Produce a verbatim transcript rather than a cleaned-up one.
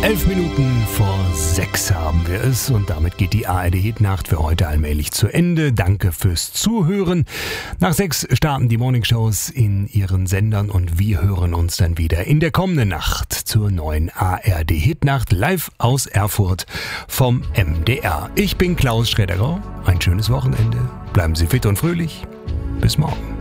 Elf Minuten vor sechs haben wir es und damit geht die A R D-Hitnacht für heute allmählich zu Ende. Danke fürs Zuhören. Nach sechs starten die Morningshows in ihren Sendern und wir hören uns dann wieder in der kommenden Nacht zur neuen A R D-Hitnacht live aus Erfurt vom M D R. Ich bin Klaus Schredderau. Ein schönes Wochenende. Bleiben Sie fit und fröhlich. Bis morgen.